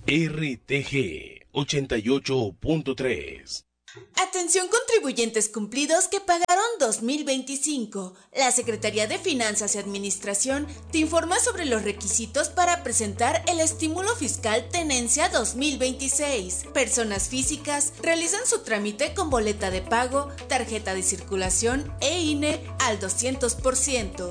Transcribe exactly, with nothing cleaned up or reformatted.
R T G ochenta y ocho punto tres. Atención contribuyentes cumplidos que pagaron dos mil veinticinco. La Secretaría de Finanzas y Administración te informa sobre los requisitos para presentar el estímulo fiscal Tenencia dos mil veintiséis. Personas físicas realizan su trámite con boleta de pago, tarjeta de circulación e I N E al doscientos por ciento.